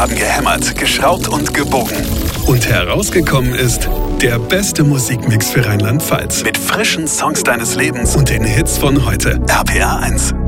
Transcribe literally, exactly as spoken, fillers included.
haben gehämmert, geschraubt und gebogen. Und herausgekommen ist der beste Musikmix für Rheinland-Pfalz. Mit frischen Songs deines Lebens Und den Hits von heute. R P R eins.